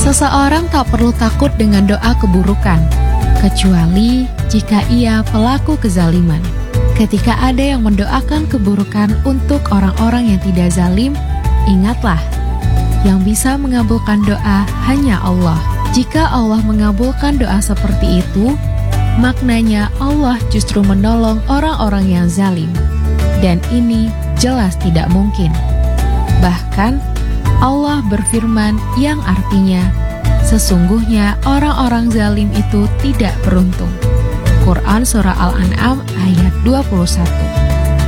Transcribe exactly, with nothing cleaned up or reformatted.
Seseorang tak perlu takut dengan doa keburukan, kecuali jika ia pelaku kezaliman. Ketika ada yang mendoakan keburukan untuk orang-orang yang tidak zalim, ingatlah, yang bisa mengabulkan doa hanya Allah. Jika Allah mengabulkan doa seperti itu, maknanya Allah justru menolong orang-orang yang zalim. Dan ini jelas tidak mungkin. Bahkan, Allah berfirman yang artinya, sesungguhnya orang-orang zalim itu tidak beruntung. Quran Surah Al-An'am ayat dua puluh satu.